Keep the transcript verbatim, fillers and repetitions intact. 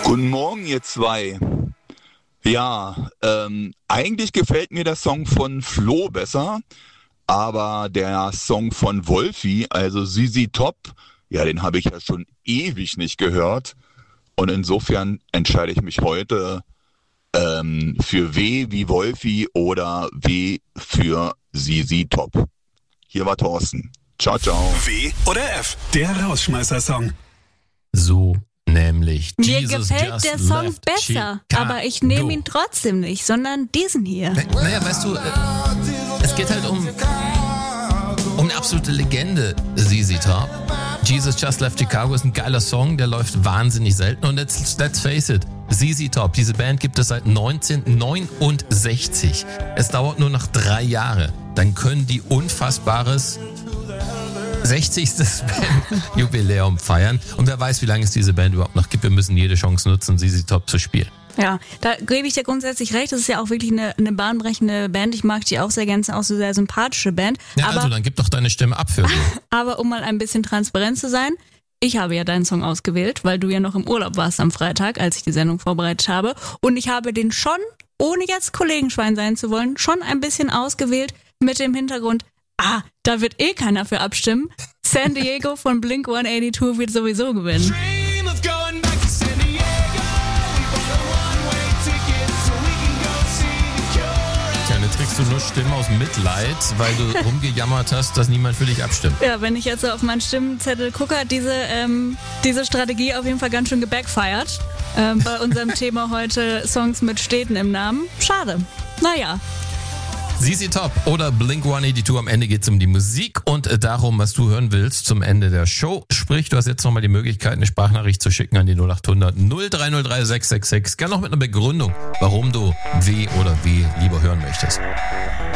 Guten Morgen, ihr zwei. Ja, ähm, eigentlich gefällt mir der Song von Flo besser, aber der Song von Wolfi, also Z Z Top, ja, den habe ich ja schon ewig nicht gehört. Und insofern entscheide ich mich heute ähm, für W wie Wolfi oder W für Z Z Top. Hier war Thorsten. Ciao, ciao. W oder F, der Rausschmeißer-Song. So nämlich. Mir Jesus gefällt just der Song left besser, Chicago. aber ich nehme ihn trotzdem nicht, sondern diesen hier. Naja, weißt du, äh, es geht halt um, um eine absolute Legende, Z Z Top. Jesus Just Left Chicago ist ein geiler Song, der läuft wahnsinnig selten. Und let's, let's face it, Z Z Top, diese Band gibt es seit neunzehnhundertneunundsechzig. Es dauert nur noch drei Jahre. Dann können die Unfassbares sechzigste Bandjubiläum feiern. Und wer weiß, wie lange es diese Band überhaupt noch gibt. Wir müssen jede Chance nutzen, Z Z Top zu spielen. Ja, da gebe ich dir grundsätzlich recht. Das ist ja auch wirklich eine, eine bahnbrechende Band. Ich mag die auch sehr gerne, ist auch so sehr sympathische Band. Ja, aber, also dann gib doch deine Stimme ab für so. Aber um mal ein bisschen transparent zu sein, ich habe ja deinen Song ausgewählt, weil du ja noch im Urlaub warst am Freitag, als ich die Sendung vorbereitet habe. Und ich habe den schon, ohne jetzt Kollegenschwein sein zu wollen, schon ein bisschen ausgewählt mit dem Hintergrund, ah, da wird eh keiner für abstimmen. San Diego von Blink hundertzweiundachtzig wird sowieso gewinnen. Kriegst du nur Stimmen aus Mitleid, weil du rumgejammert hast, dass niemand für dich abstimmt. Ja, wenn ich jetzt so auf meinen Stimmenzettel gucke, hat diese, ähm, diese Strategie auf jeden Fall ganz schön gebackfired. Ähm, bei unserem Thema heute Songs mit Städten im Namen. Schade. Naja. Z Z Top oder Blink hundertzweiundachtzig. Am Ende geht es um die Musik und darum, was du hören willst zum Ende der Show. Sprich, du hast jetzt nochmal die Möglichkeit, eine Sprachnachricht zu schicken an die null acht hundert null drei null drei sechs sechs sechs. Gerne noch mit einer Begründung, warum du W oder W lieber hören möchtest.